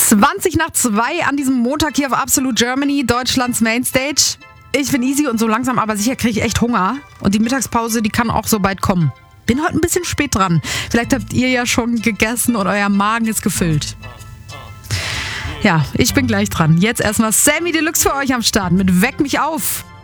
20 nach 2 an diesem Montag hier auf Absolute Germany, Deutschlands Mainstage. Ich bin easy und so langsam aber sicher kriege ich echt Hunger. Und die Mittagspause, die kann auch so bald kommen. Bin heute ein bisschen spät dran. Vielleicht habt ihr ja schon gegessen und euer Magen ist gefüllt. Ja, ich bin gleich dran. Jetzt erstmal Sammy Deluxe für euch am Start mit Weck mich auf.